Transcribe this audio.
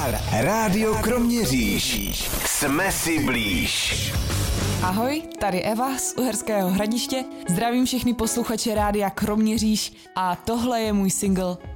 Rádio Kroměříž. Jsme si blíž. Ahoj, tady Eva z Uherského Hradiště. Zdravím všechny posluchače Rádia Kroměříž a tohle je můj single